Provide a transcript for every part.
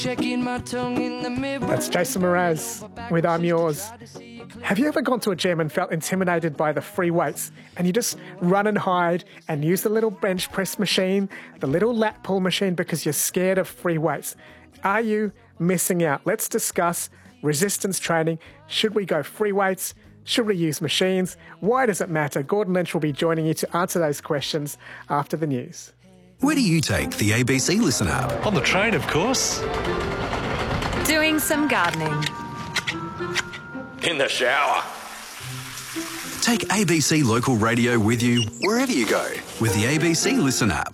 Checking my tongue in the mirror. That's Jason Mraz with I'm Yours. Have you ever gone to a gym and felt intimidated by the free weights and you just run and hide and use the little bench press machine, the little lat pull machine because you're scared of free weights? Are you missing out? Let's discuss resistance training. Should we go free weights? Should we use machines? Why does it matter? Gordon Lynch will be joining you to answer those questions after the news. Where do you take the ABC Listen app? On the train, of course. Doing some gardening. In the shower. Take ABC Local Radio with you wherever you go with the ABC Listen app.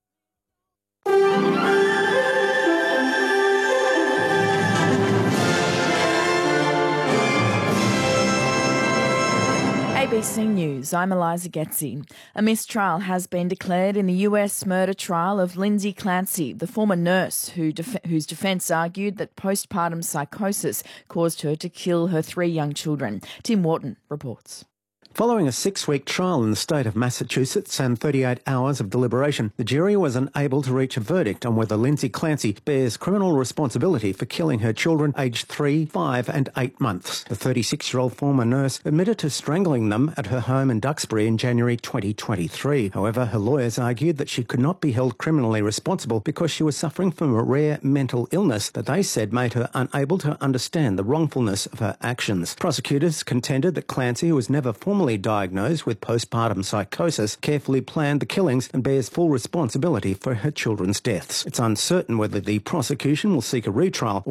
ABC News, I'm Eliza Getzi. A mistrial has been declared in the US murder trial of Lindsay Clancy, the former nurse whose defence argued that postpartum psychosis caused her to kill her 3 young children. Tim Wharton reports. Following a 6-week trial in the state of Massachusetts and 38 hours of deliberation, the jury was unable to reach a verdict on whether Lindsay Clancy bears criminal responsibility for killing her children aged 3, 5 and 8 months. The 36-year-old former nurse admitted to strangling them at her home in Duxbury in January 2023. However, her lawyers argued that she could not be held criminally responsible because she was suffering from a rare mental illness that they said made her unable to understand the wrongfulness of her actions. Prosecutors contended that Clancy, who was never formally diagnosed with postpartum psychosis, carefully planned the killings and bears full responsibility for her children's deaths. It's uncertain whether the prosecution will seek a retrial